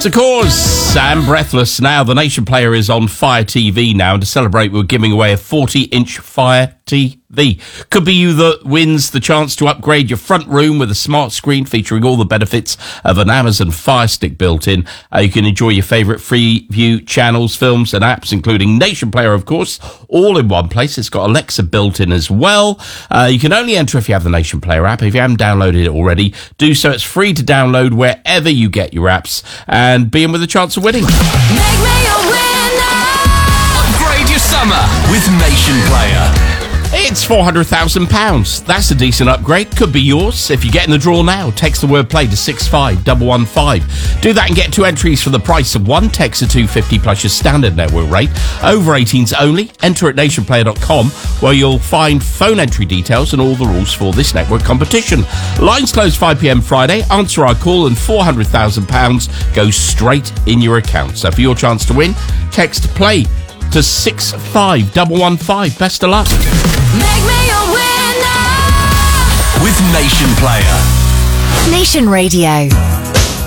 To Cause and Breathless. Now, the Nation Player is on Fire TV now, and to celebrate, we're giving away a 40-inch Fire TV. Could be you that wins the chance to upgrade your front room with a smart screen featuring all the benefits of an Amazon Fire Stick built in. You can enjoy your favourite Freeview channels, films and apps, including Nation Player, of course, all in one place. It's got Alexa built in as well. You can only enter if you have the Nation Player app. If you haven't downloaded it already, do so. It's free to download wherever you get your apps, and be in with a chance of winning. Make me a winner. Upgrade your summer with Nation Player. It's £400,000. That's a decent upgrade. Could be yours. If you get in the draw now, text the word play to 65115. Do that and get 2 entries for the price of 1. Text to 250 plus your standard network rate. Over 18s only. Enter at nationplayer.com, where you'll find phone entry details and all the rules for this network competition. Lines close 5 p.m. Friday. Answer our call and £400,000 goes straight in your account. So for your chance to win, text play to 65115. Best of luck. Make me a winner with Nation Player. Nation Radio.